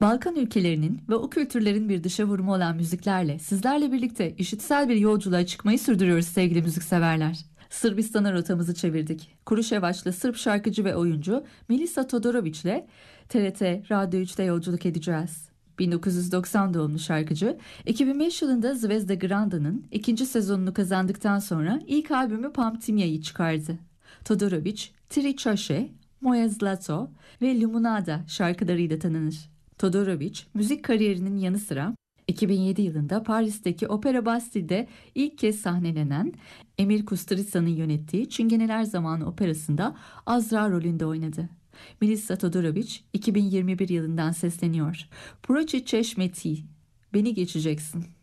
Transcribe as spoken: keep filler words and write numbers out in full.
Balkan ülkelerinin ve o kültürlerin bir dışa vurumu olan müziklerle sizlerle birlikte işitsel bir yolculuğa çıkmayı sürdürüyoruz sevgili müzikseverler. Sırbistan'a rotamızı çevirdik. Kuruşevaçlı Sırp şarkıcı ve oyuncu Milisa Todorovic ile T R T Radyo üçte yolculuk edeceğiz. bin dokuz yüz doksan doğumlu şarkıcı, iki bin beş yılında Zvezda Granda'nın ikinci sezonunu kazandıktan sonra ilk albümü Pamtimya'yı çıkardı. Todorovic, Tri Čaše, Moje Zlato ve Limonada şarkılarıyla tanınır. Todorovic, müzik kariyerinin yanı sıra iki bin yedi yılında Paris'teki Opera Bastille'de ilk kez sahnelenen Emir Kusturica'nın yönettiği Çingeneler Zamanı operasında Azra rolünde oynadı. Milisa Todorovic iki bin yirmi bir yılından sesleniyor. Proçi Çeşmeti, beni geçeceksin.